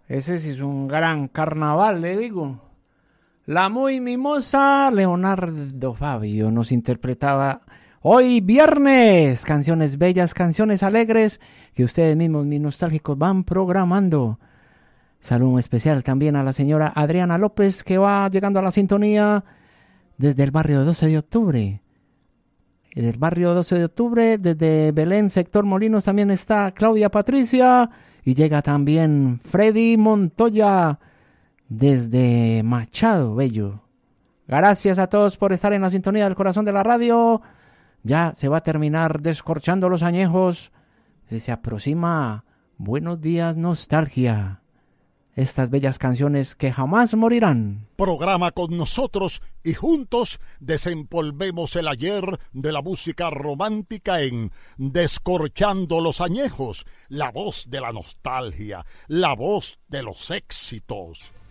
Ese sí es un gran carnaval, le digo. La muy mimosa Leonardo Fabio nos interpretaba hoy viernes canciones bellas, canciones alegres que ustedes mismos, mis nostálgicos, van programando. Saludo especial también a la señora Adriana López, que va llegando a la sintonía desde el barrio 12 de octubre. Del barrio 12 de octubre, desde Belén, sector Molinos, también está Claudia Patricia. Y llega también Freddy Montoya desde Machado Bello. Gracias a todos por estar en la sintonía del corazón de la radio. Ya se va a terminar descorchando los añejos. Se aproxima Buenos Días Nostalgia. Estas bellas canciones que jamás morirán. Programa con nosotros y juntos desempolvemos el ayer de la música romántica en Descorchando los Añejos, la voz de la nostalgia, la voz de los éxitos.